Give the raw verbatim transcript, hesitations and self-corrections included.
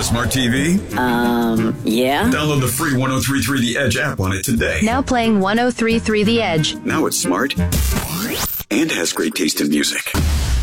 smart T V? Um, yeah. Download the free ten thirty-three The Edge app on it today. Now playing ten thirty-three The Edge. Now it's smart and has great taste in music.